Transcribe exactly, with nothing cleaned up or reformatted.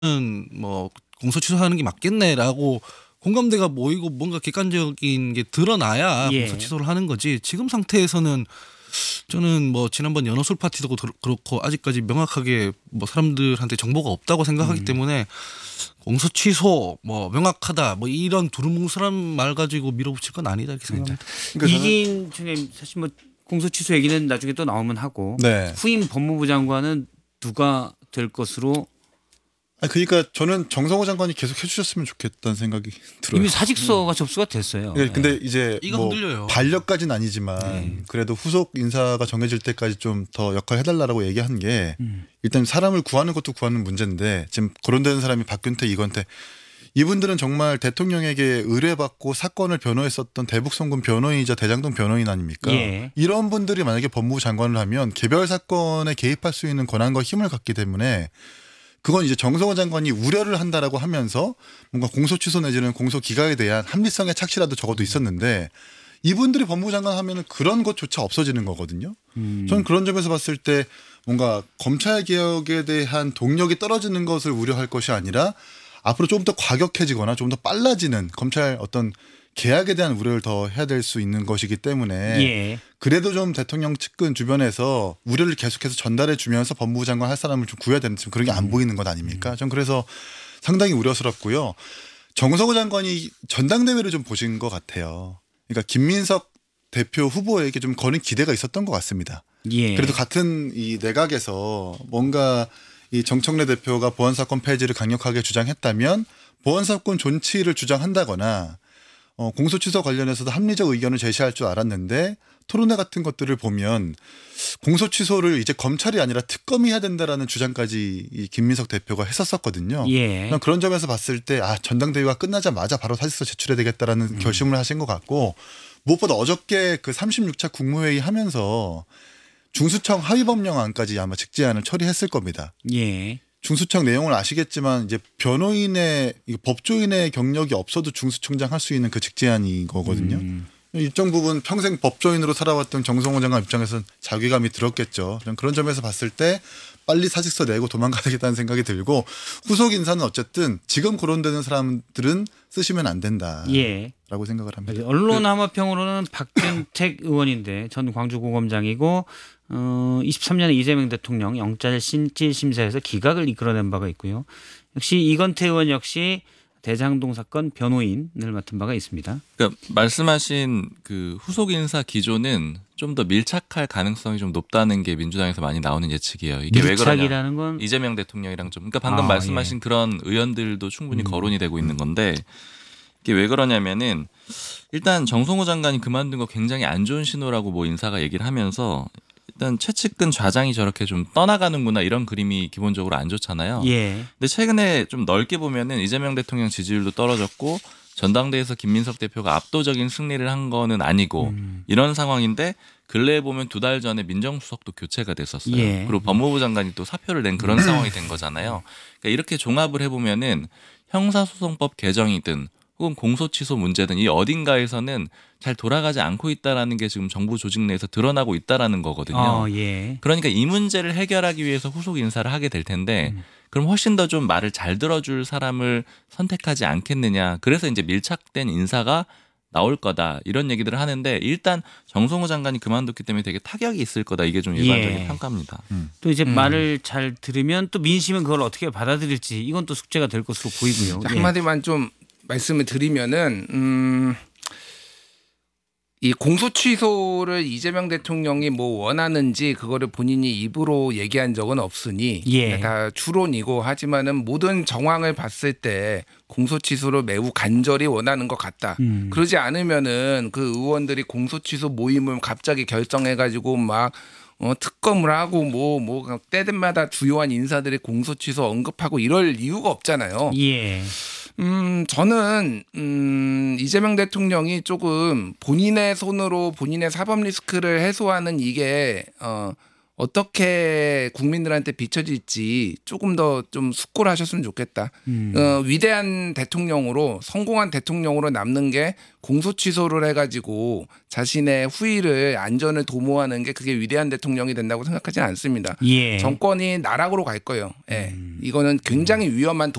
뭐 공소 취소하는 게 맞겠네라고 공감대가 모이고 뭔가 객관적인 게 드러나야 예. 공소 취소를 하는 거지. 지금 상태에서는 저는 뭐 지난번 연어술 파티도 그렇고 아직까지 명확하게 뭐 사람들한테 정보가 없다고 생각하기 음. 때문에 공소 취소 뭐 명확하다 뭐 이런 두루뭉술한 말 가지고 밀어붙일 건 아니다 이렇게 생각합니다. 그러니까 이긴 총장님 사실 뭐 공소 취소 얘기는 나중에 또 나오면 하고 네. 후임 법무부 장관은 누가 될 것으로 아 그러니까 저는 정성호 장관이 계속 해주셨으면 좋겠다는 생각이 들어요. 이미 사직서가 접수가 됐어요. 네, 근데 이제 이거 뭐 흔들려요. 반려까지는 아니지만 네. 그래도 후속 인사가 정해질 때까지 좀 더 역할 해달라고 얘기한 게 음. 일단 사람을 구하는 것도 구하는 문제인데 지금 거론되는 사람이 박균태, 이건태 이분들은 정말 대통령에게 의뢰받고 사건을 변호했었던 대북송금 변호인이자 대장동 변호인 아닙니까? 예. 이런 분들이 만약에 법무부 장관을 하면 개별 사건에 개입할 수 있는 권한과 힘을 갖기 때문에 그건 이제 정성호 장관이 우려를 한다라고 하면서 뭔가 공소 취소 내지는 공소 기각에 대한 합리성의 착시라도 적어도 있었는데 이분들이 법무부 장관 하면은 그런 것조차 없어지는 거거든요. 음. 저는 그런 점에서 봤을 때 뭔가 검찰 개혁에 대한 동력이 떨어지는 것을 우려할 것이 아니라 앞으로 좀 더 과격해지거나 좀 더 빨라지는 검찰 어떤 개혁에 대한 우려를 더 해야 될 수 있는 것이기 때문에 예. 그래도 좀 대통령 측근 주변에서 우려를 계속해서 전달해 주면서 법무부 장관 할 사람을 좀 구해야 되는데 지금 그런 게 안 보이는 것 아닙니까? 전 그래서 상당히 우려스럽고요. 정성호 장관이 전당대회를 좀 보신 것 같아요. 그러니까 김민석 대표 후보에게 좀 거는 기대가 있었던 것 같습니다. 예. 그래도 같은 이 내각에서 뭔가 이 정청래 대표가 보안사건 폐지를 강력하게 주장했다면 보안사건 존치를 주장한다거나 어, 공소취소 관련해서도 합리적 의견을 제시할 줄 알았는데 토론회 같은 것들을 보면 공소취소를 이제 검찰이 아니라 특검이 해야 된다라는 주장까지 이 김민석 대표가 했었었거든요. 예. 그런 점에서 봤을 때 아, 전당대회가 끝나자마자 바로 사직서 제출해야 되겠다라는 음. 결심을 하신 것 같고 무엇보다 어저께 그 삼십육 차 국무회의 하면서 중수청 하위법령안까지 아마 직제안을 처리했을 겁니다. 예. 중수청 내용을 아시겠지만 이제 변호인의 법조인의 경력이 없어도 중수청장 할 수 있는 그 직제안인 거거든요. 음. 일정 부분 평생 법조인으로 살아왔던 정성호 장관 입장에서는 자괴감이 들었겠죠. 그런 점에서 봤을 때 빨리 사직서 내고 도망가야겠다는 생각이 들고 후속 인사는 어쨌든 지금 거론되는 사람들은 쓰시면 안 된다라고 예. 생각을 합니다. 언론 함화평으로는 박균택 의원인데 전 광주고검장이고 어, 이십삼 년에 이재명 대통령 영장실질 심사에서 기각을 이끌어낸 바가 있고요. 역시 이건태 의원 역시 대장동 사건 변호인을 맡은 바가 있습니다. 그러니까 말씀하신 그 후속 인사 기조는 좀 더 밀착할 가능성이 좀 높다는 게 민주당에서 많이 나오는 예측이에요. 이게 왜 그러냐? 밀착이라는 건 이재명 대통령이랑 좀 그러니까 방금 아, 말씀하신 예. 그런 의원들도 충분히 음. 거론이 되고 있는 건데 이게 왜 그러냐면은 일단 정성호 장관이 그만둔 거 굉장히 안 좋은 신호라고 뭐 인사가 얘기를 하면서 일단 최측근 좌장이 저렇게 좀 떠나가는구나 이런 그림이 기본적으로 안 좋잖아요. 예. 근데 최근에 좀 넓게 보면은 이재명 대통령 지지율도 떨어졌고 전당대회에서 김민석 대표가 압도적인 승리를 한 거는 아니고 음. 이런 상황인데 근래에 보면 두 달 전에 민정수석도 교체가 됐었어요. 예. 그리고 법무부 장관이 또 사표를 낸 그런 상황이 된 거잖아요. 그러니까 이렇게 종합을 해보면은 형사소송법 개정이든 혹은 공소취소 문제든 이 어딘가에서는 잘 돌아가지 않고 있다라는 게 지금 정부 조직 내에서 드러나고 있다라는 거거든요. 어, 예. 그러니까 이 문제를 해결하기 위해서 후속 인사를 하게 될 텐데 음. 그럼 훨씬 더 좀 말을 잘 들어줄 사람을 선택하지 않겠느냐. 그래서 이제 밀착된 인사가 나올 거다 이런 얘기들을 하는데 일단 정성호 장관이 그만뒀기 때문에 되게 타격이 있을 거다. 이게 좀 일반적인 예. 평가입니다. 또 이제 음. 말을 잘 들으면 또 민심은 그걸 어떻게 받아들일지 이건 또 숙제가 될 것으로 보이고요. 예. 한마디만 좀 말씀을 드리면은 음, 이 공소 취소를 이재명 대통령이 뭐 원하는지 그거를 본인이 입으로 얘기한 적은 없으니 예. 다 추론이고 하지만은 모든 정황을 봤을 때 공소 취소를 매우 간절히 원하는 것 같다. 음. 그러지 않으면은 그 의원들이 공소 취소 모임을 갑자기 결정해가지고 막 어, 특검을 하고 뭐, 뭐, 때마다 주요한 인사들이 공소 취소 언급하고 이럴 이유가 없잖아요. 예. 음, 저는, 음, 이재명 대통령이 조금 본인의 손으로 본인의 사법 리스크를 해소하는 이게, 어, 어떻게 국민들한테 비춰질지 조금 더 좀 숙고하셨으면 좋겠다. 음. 어, 위대한 대통령으로 성공한 대통령으로 남는 게 공소 취소를 해가지고 자신의 후위를 안전을 도모하는 게 그게 위대한 대통령이 된다고 생각하지는 않습니다. 예. 정권이 나락으로 갈 거예요. 예. 이거는 굉장히 위험한